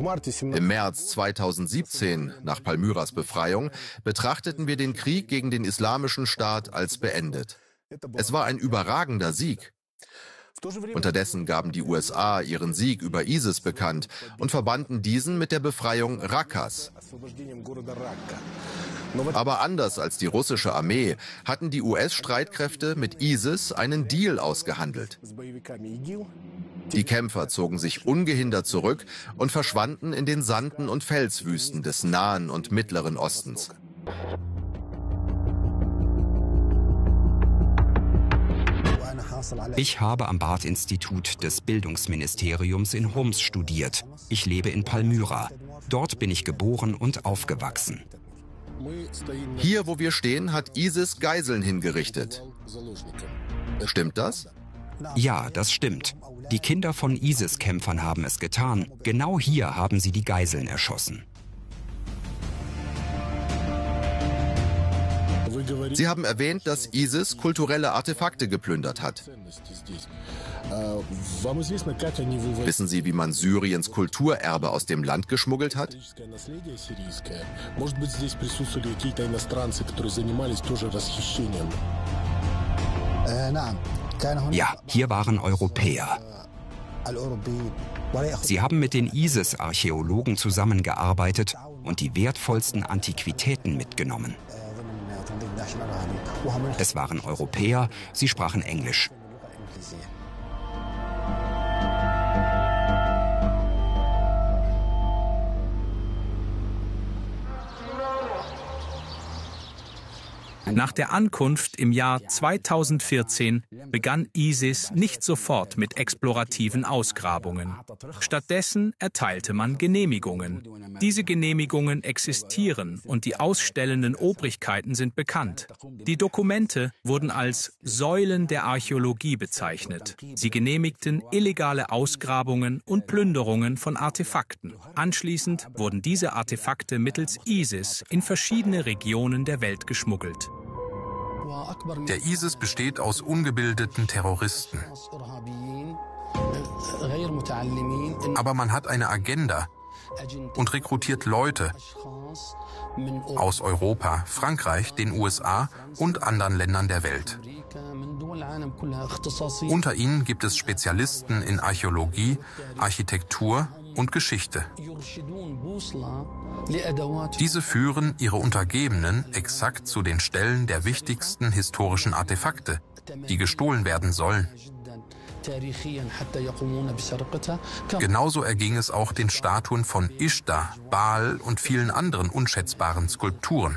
Im März 2017, nach Palmyras Befreiung, betrachteten wir den Krieg gegen den Islamischen Staat als beendet. Es war ein überragender Sieg. Unterdessen gaben die USA ihren Sieg über ISIS bekannt und verbanden diesen mit der Befreiung Rakkas. Aber anders als die russische Armee hatten die US-Streitkräfte mit ISIS einen Deal ausgehandelt. Die Kämpfer zogen sich ungehindert zurück und verschwanden in den Sanden- und Felswüsten des Nahen und Mittleren Ostens. Ich habe am Barth-Institut des Bildungsministeriums in Homs studiert. Ich lebe in Palmyra. Dort bin ich geboren und aufgewachsen. Hier, wo wir stehen, hat ISIS Geiseln hingerichtet. Stimmt das? Ja, das stimmt. Die Kinder von ISIS-Kämpfern haben es getan. Genau hier haben sie die Geiseln erschossen. Sie haben erwähnt, dass ISIS kulturelle Artefakte geplündert hat. Wissen Sie, wie man Syriens Kulturerbe aus dem Land geschmuggelt hat? Ja, hier waren Europäer. Sie haben mit den ISIS-Archäologen zusammengearbeitet und die wertvollsten Antiquitäten mitgenommen. Es waren Europäer, sie sprachen Englisch. Nach der Ankunft im Jahr 2014 begann ISIS nicht sofort mit explorativen Ausgrabungen. Stattdessen erteilte man Genehmigungen. Diese Genehmigungen existieren und die ausstellenden Obrigkeiten sind bekannt. Die Dokumente wurden als Säulen der Archäologie bezeichnet. Sie genehmigten illegale Ausgrabungen und Plünderungen von Artefakten. Anschließend wurden diese Artefakte mittels ISIS in verschiedene Regionen der Welt geschmuggelt. Der ISIS besteht aus ungebildeten Terroristen. Aber man hat eine Agenda und rekrutiert Leute aus Europa, Frankreich, den USA und anderen Ländern der Welt. Unter ihnen gibt es Spezialisten in Archäologie, Architektur und Geschichte. Diese führen ihre Untergebenen exakt zu den Stellen der wichtigsten historischen Artefakte, die gestohlen werden sollen. Genauso erging es auch den Statuen von Ishtar, Baal und vielen anderen unschätzbaren Skulpturen.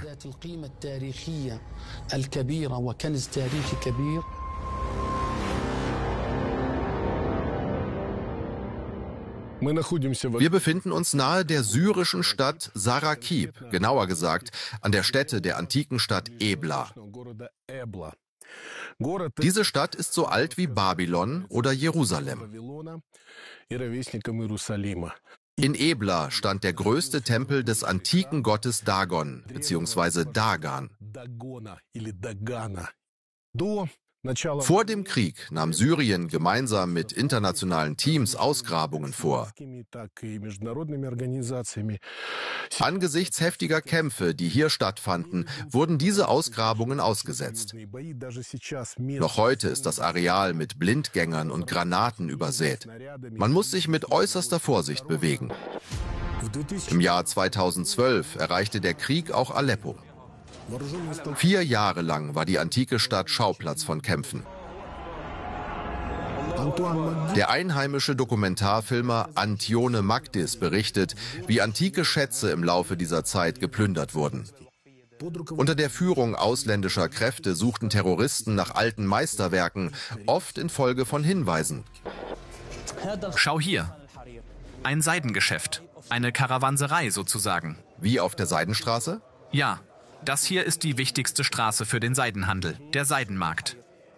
Wir befinden uns nahe der syrischen Stadt Sarakib, genauer gesagt an der Stätte der antiken Stadt Ebla. Diese Stadt ist so alt wie Babylon oder Jerusalem. In Ebla stand der größte Tempel des antiken Gottes Dagon bzw. Dagan. Vor dem Krieg nahm Syrien gemeinsam mit internationalen Teams Ausgrabungen vor. Angesichts heftiger Kämpfe, die hier stattfanden, wurden diese Ausgrabungen ausgesetzt. Noch heute ist das Areal mit Blindgängern und Granaten übersät. Man muss sich mit äußerster Vorsicht bewegen. Im Jahr 2012 erreichte der Krieg auch Aleppo. 4 Jahre lang war die antike Stadt Schauplatz von Kämpfen. Der einheimische Dokumentarfilmer Antione Magdis berichtet, wie antike Schätze im Laufe dieser Zeit geplündert wurden. Unter der Führung ausländischer Kräfte suchten Terroristen nach alten Meisterwerken, oft infolge von Hinweisen. Schau hier, ein Seidengeschäft, eine Karawanserei sozusagen. Wie auf der Seidenstraße? Ja. Das hier ist die wichtigste Straße für den Seidenhandel, der Seidenmarkt.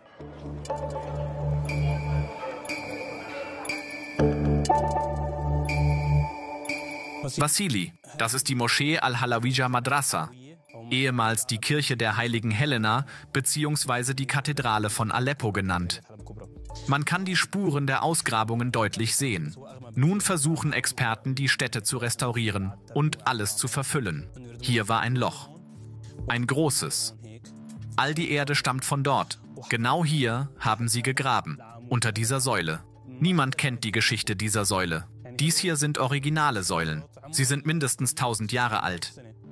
Wassili, das ist die Moschee Al-Halawija Madrasa, ehemals die Kirche der heiligen Helena bzw. die Kathedrale von Aleppo genannt. Man kann die Spuren der Ausgrabungen deutlich sehen. Nun versuchen Experten, die Stätte zu restaurieren und alles zu verfüllen. Hier war ein Loch. Ein großes. All die Erde stammt von dort. Genau hier haben sie gegraben, unter dieser Säule. Niemand kennt die Geschichte dieser Säule. Dies hier sind originale Säulen. Sie sind mindestens 1000 Jahre alt.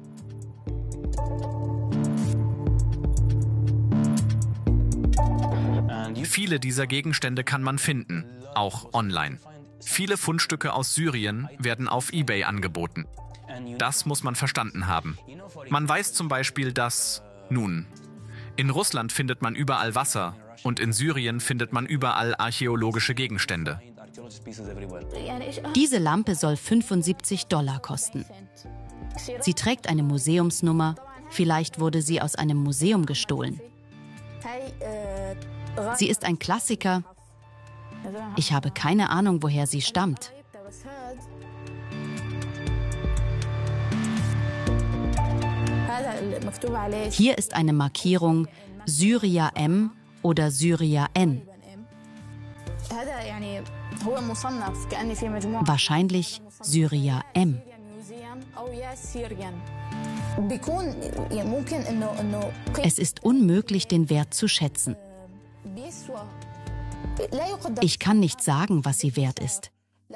Viele dieser Gegenstände kann man finden, auch online. Viele Fundstücke aus Syrien werden auf eBay angeboten. Das muss man verstanden haben. Man weiß zum Beispiel, dass, nun, in Russland findet man überall Wasser und in Syrien findet man überall archäologische Gegenstände. Diese Lampe soll $75 kosten. Sie trägt eine Museumsnummer, vielleicht wurde sie aus einem Museum gestohlen. Sie ist ein Klassiker. Ich habe keine Ahnung, woher sie stammt. Hier ist eine Markierung Syria M oder Syria N. Wahrscheinlich Syria M. Es ist unmöglich, den Wert zu schätzen. Ich kann nicht sagen, was sie wert ist.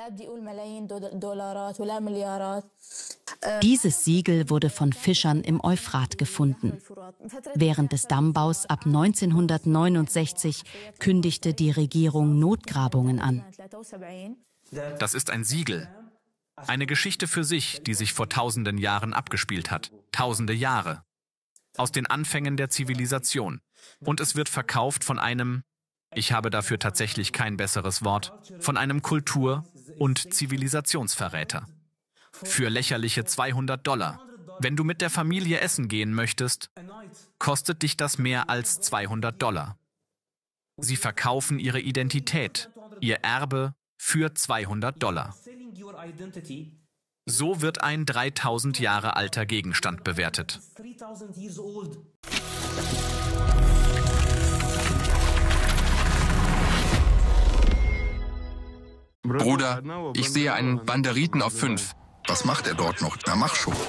Dieses Siegel wurde von Fischern im Euphrat gefunden. Während des Dammbaus ab 1969 kündigte die Regierung Notgrabungen an. Das ist ein Siegel. Eine Geschichte für sich, die sich vor tausenden Jahren abgespielt hat. Tausende Jahre. Aus den Anfängen der Zivilisation. Und es wird verkauft von einem, ich habe dafür tatsächlich kein besseres Wort, von einem Kultur- und Zivilisationsverräter. Für lächerliche $200. Wenn du mit der Familie essen gehen möchtest, kostet dich das mehr als $200. Sie verkaufen ihre Identität, ihr Erbe für $200. So wird ein 3000 Jahre alter Gegenstand bewertet. Bruder, ich sehe einen Banderiten auf 5. Was macht er dort noch? Na, mach schon.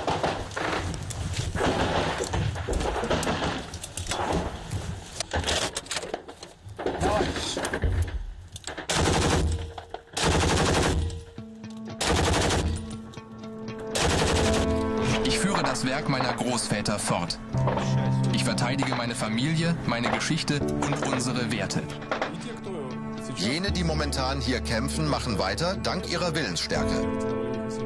Ich führe das Werk meiner Großväter fort. Ich verteidige meine Familie, meine Geschichte und unsere Werte. Jene, die momentan hier kämpfen, machen weiter dank ihrer Willensstärke.